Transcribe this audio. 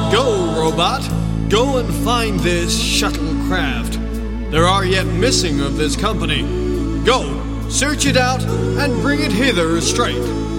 Go, robot. Go and find this shuttlecraft. There are yet missing of this company. Go, search it out, and bring it hither straight.